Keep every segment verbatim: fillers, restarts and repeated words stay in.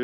Is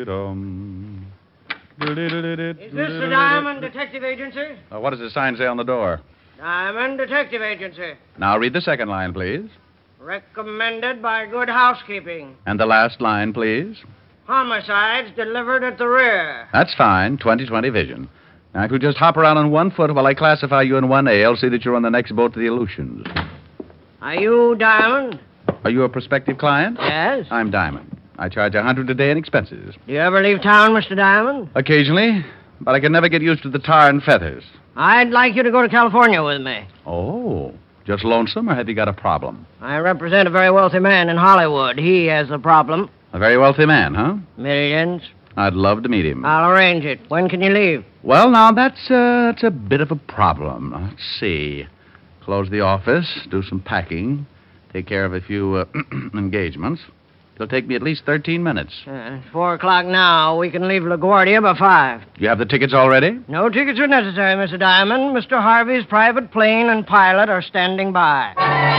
this the Diamond Detective Agency? Uh, what does the sign say on the door? Diamond Detective Agency. Now read the second line, please. Recommended by good housekeeping. And the last line, please. Homicides delivered at the rear. That's fine. twenty twenty vision. Now, if you just hop around on one foot while I classify you in one A, I'll see that you're on the next boat to the Aleutians. Are you Diamond? Are you a prospective client? Yes. I'm Diamond. I charge a hundred a day in expenses. Do you ever leave town, Mister Diamond? Occasionally, but I can never get used to the tar and feathers. I'd like you to go to California with me. Oh, just lonesome, or have you got a problem? I represent a very wealthy man in Hollywood. He has a problem. A very wealthy man, huh? Millions. I'd love to meet him. I'll arrange it. When can you leave? Well, now, that's, uh, that's a bit of a problem. Let's see. Close the office, do some packing, take care of a few uh, engagements. It'll take me at least thirteen minutes. Uh, four o'clock now. We can leave LaGuardia by five. You have the tickets already? No tickets are necessary, Mister Diamond. Mister Harvey's private plane and pilot are standing by.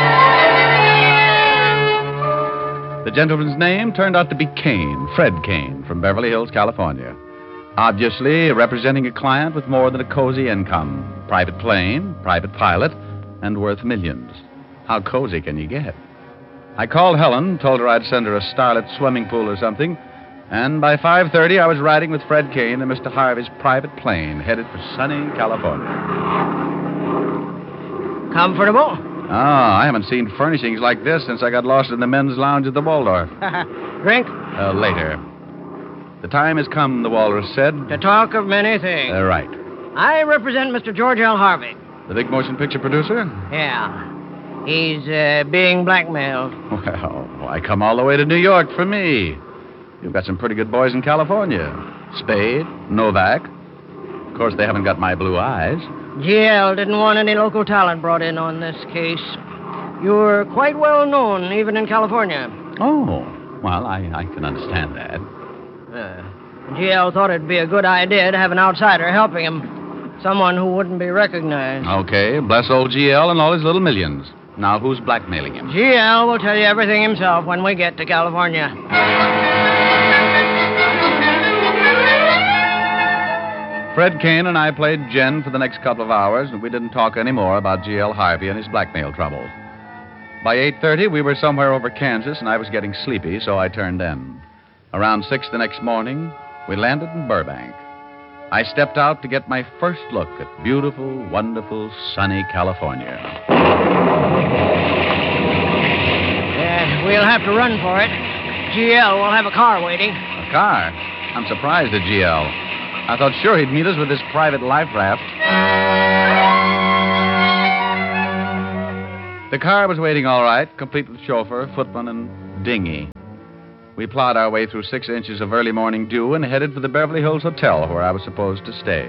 The gentleman's name turned out to be Kane, Fred Kane, from Beverly Hills, California. Obviously representing a client with more than a cozy income. Private plane, private pilot, and worth millions. How cozy can you get? I called Helen, told her I'd send her a starlit swimming pool or something, and by five thirty I was riding with Fred Kane in Mister Harvey's private plane, headed for sunny California. Comfortable? Ah, I haven't seen furnishings like this since I got lost in the men's lounge at the Waldorf. Drink? Uh, later. The time has come, the walrus said. To talk of many things. Uh, right. I represent Mister George L. Harvey. The big motion picture producer? Yeah. He's uh, being blackmailed. Well, I come all the way to New York for me. You've got some pretty good boys in California. Spade, Novak. Of course, they haven't got my blue eyes. G L didn't want any local talent brought in on this case. You're quite well known, even in California. Oh, well, I, I can understand that. Uh, G L thought it'd be a good idea to have an outsider helping him. Someone who wouldn't be recognized. Okay, bless old G L and all his little millions. Now, who's blackmailing him? G L will tell you everything himself when we get to California. Fred Kane and I played gin for the next couple of hours, and we didn't talk any more about G L Harvey and his blackmail trouble. By eight thirty, we were somewhere over Kansas, and I was getting sleepy, so I turned in. Around six the next morning, we landed in Burbank. I stepped out to get my first look at beautiful, wonderful, sunny California. Yeah, we'll have to run for it. G L will have a car waiting. A car? I'm surprised at G L. I thought sure he'd meet us with his private life raft. The car was waiting all right, complete with chauffeur, footman, and dinghy. We plowed our way through six inches of early morning dew and headed for the Beverly Hills Hotel where I was supposed to stay.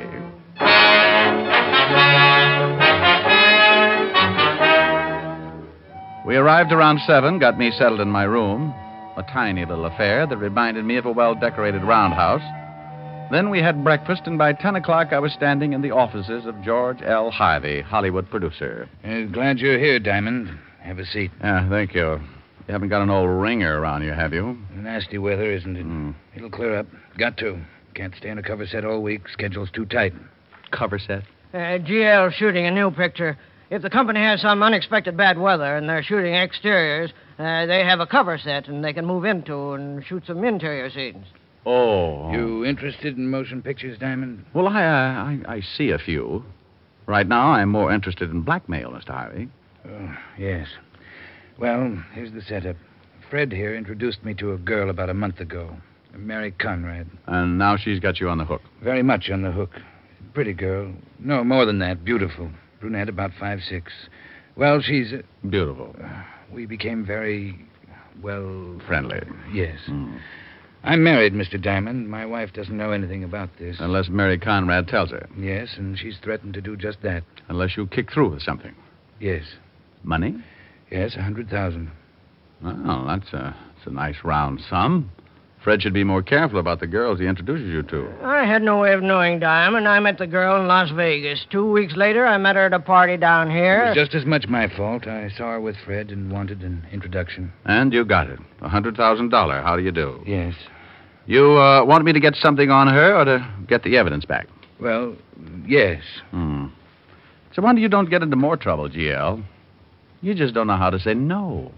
We arrived around seven, got me settled in my room, a tiny little affair that reminded me of a well-decorated roundhouse. Then we had breakfast, and by ten o'clock I was standing in the offices of George L. Harvey, Hollywood producer. Uh, glad you're here, Diamond. Have a seat. Yeah, thank you. You haven't got an old ringer around you, have you? Nasty weather, isn't it? Mm. It'll clear up. Got to. Can't stay on a cover set all week. Schedule's too tight. Cover set? Uh, G L's shooting a new picture. If the company has some unexpected bad weather and they're shooting exteriors, uh, they have a cover set and they can move into and shoot some interior scenes. Oh. You interested in motion pictures, Diamond? Well, I, uh, I I see a few. Right now, I'm more interested in blackmail, Mister Harvey. Oh, yes. Well, here's the setup. Fred here introduced me to a girl about a month ago, Mary Conrad. And now she's got you on the hook. Very much on the hook. Pretty girl. No, more than that. Beautiful. Brunette, about five six. Well, she's... Uh, Beautiful. uh, we became very, well... Friendly. Yes. Mm. I'm married, Mister Diamond. My wife doesn't know anything about this. Unless Mary Conrad tells her. Yes, and she's threatened to do just that. Unless you kick through with something. Yes. Money? Yes, a hundred thousand. Well, that's a, that's a nice round sum. Fred should be more careful about the girls he introduces you to. I had no way of knowing, Diamond. I met the girl in Las Vegas. Two weeks later, I met her at a party down It here. was just as much my fault. I saw her with Fred and wanted an introduction. And you got it. A hundred thousand dollar. How do you do? Yes. You uh, want me to get something on her or to get the evidence back? Well, yes. Hmm. It's a wonder you don't get into more trouble, G L. You just don't know how to say no.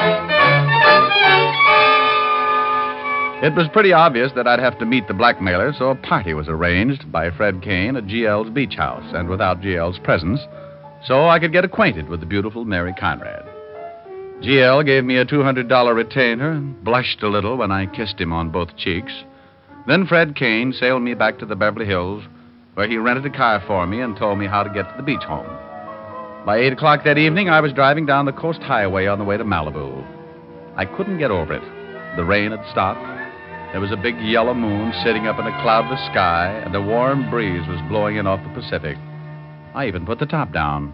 It was pretty obvious that I'd have to meet the blackmailer, so a party was arranged by Fred Kane at G L's beach house, and without G L's presence, so I could get acquainted with the beautiful Mary Conrad. G L gave me a two hundred dollars retainer and blushed a little when I kissed him on both cheeks. Then Fred Kane sailed me back to the Beverly Hills, where he rented a car for me and told me how to get to the beach home. By eight o'clock that evening, I was driving down the coast highway on the way to Malibu. I couldn't get over it. The rain had stopped. There was a big yellow moon sitting up in a cloudless sky, and a warm breeze was blowing in off the Pacific. I even put the top down.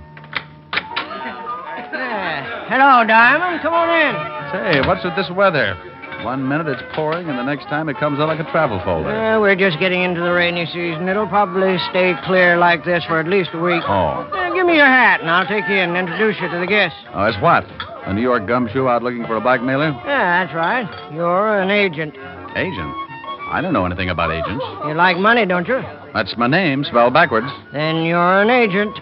Uh, hello, Diamond. Come on in. Say, what's with this weather? One minute it's pouring, and the next time it comes out like a travel folder. Uh, we're just getting into the rainy season. It'll probably stay clear like this for at least a week. Oh. Uh, give me your hat, and I'll take you in and introduce you to the guests. Oh, it's what? A New York gumshoe out looking for a blackmailer? Yeah, that's right. You're an agent. Agent? I don't know anything about agents. You like money, don't you? That's my name, spelled backwards. Then you're an agent.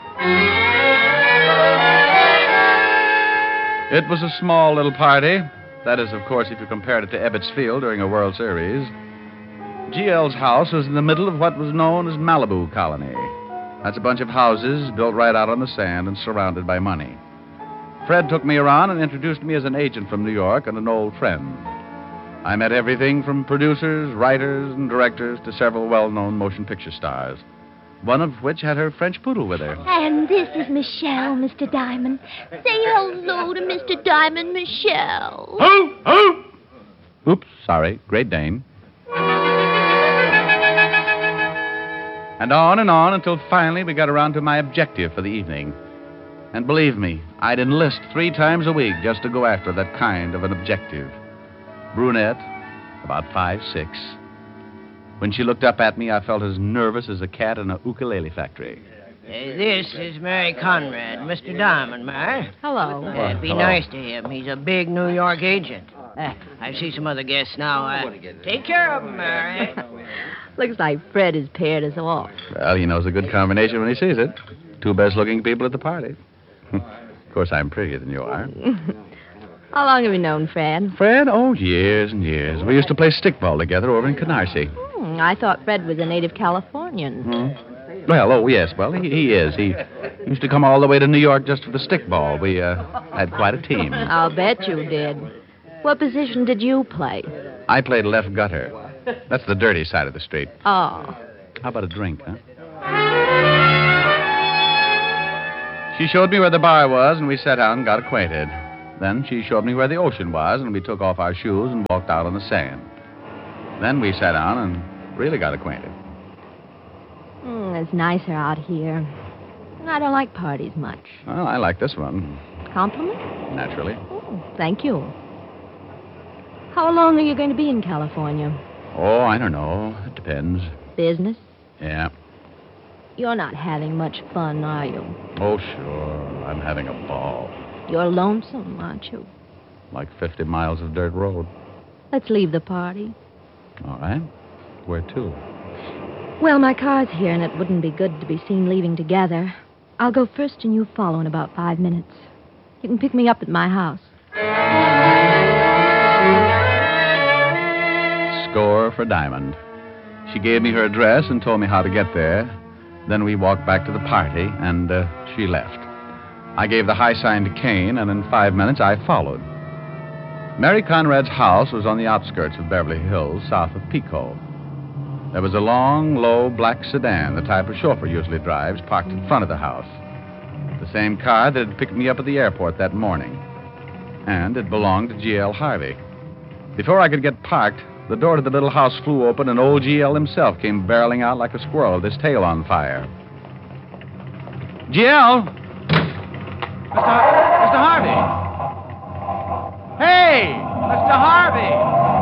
It was a small little party. That is, of course, if you compared it to Ebbets Field during a World Series. G L's house was in the middle of what was known as Malibu Colony. That's a bunch of houses built right out on the sand and surrounded by money. Fred took me around and introduced me as an agent from New York and an old friend. I met everything from producers, writers, and directors to several well-known motion picture stars, one of which had her French poodle with her. And this is Michelle, Mister Diamond. Say hello to Mister Diamond, Michelle. Oh, oh! Oops, sorry. Great Dane. And on and on until finally we got around to my objective for the evening. And believe me, I'd enlist three times a week just to go after that kind of an objective. Brunette, about five, six. When she looked up at me, I felt as nervous as a cat in a ukulele factory. Uh, this is Mary Conrad, Mister Diamond, Mary. Hello. Uh, be Hello. nice to him. He's a big New York agent. Uh, I see some other guests now. Uh, take care of them, Mary. Looks like Fred has paired us off. Well, he knows a good combination when he sees it. Two best-looking people at the party. Of course, I'm prettier than you are. How long have you known Fred? Fred? Oh, years and years. We used to play stickball together over in Canarsie. Hmm, I thought Fred was a native Californian. Hmm? Well, oh, yes. Well, he, he is. He used to come all the way to New York just for the stickball. We uh, had quite a team. I'll bet you did. What position did you play? I played left gutter. That's the dirty side of the street. Oh. How about a drink, huh? She showed me where the bar was, and we sat down and got acquainted. Then she showed me where the ocean was, and we took off our shoes and walked out on the sand. Then we sat down and really got acquainted. Hmm, it's nicer out here. I don't like parties much. Well, I like this one, Compliment? naturally. Oh, thank you. How long are you going to be in California? Oh, I don't know. It depends. Business? Yeah. You're not having much fun, are you? Oh, sure. I'm having a ball. You're lonesome, aren't you? Like fifty miles of dirt road. Let's leave the party. All right. Where to? Well, my car's here, and it wouldn't be good to be seen leaving together. I'll go first, and you follow in about five minutes. You can pick me up at my house. Score for Diamond. She gave me her address and told me how to get there. Then we walked back to the party, and uh, she left. I gave the high sign to Kane, and in five minutes I followed. Mary Conrad's house was on the outskirts of Beverly Hills, south of Pico. There was a long, low, black sedan, the type a chauffeur usually drives, parked in front of the house. The same car that had picked me up at the airport that morning. And it belonged to G L Harvey. Before I could get parked, the door to the little house flew open, and old G L himself came barreling out like a squirrel with his tail on fire. G L! Mister Har- Mister Harvey! Hey! Mister Harvey!